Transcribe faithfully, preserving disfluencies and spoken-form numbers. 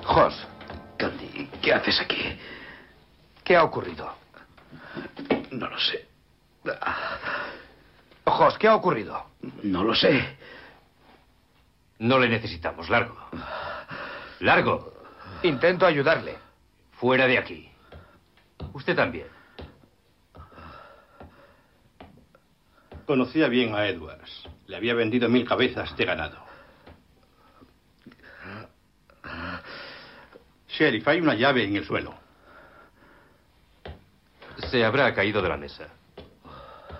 Hoss. Candy, ¿qué haces aquí? ¿Qué ha ocurrido? No lo sé. Hoss, ¿qué ha ocurrido? No lo sé. No le necesitamos. Largo. Largo. Intento ayudarle. Fuera de aquí. Usted también. Conocía bien a Edwards. Le había vendido mil cabezas de ganado. Sheriff, hay una llave en el suelo. Se habrá caído de la mesa.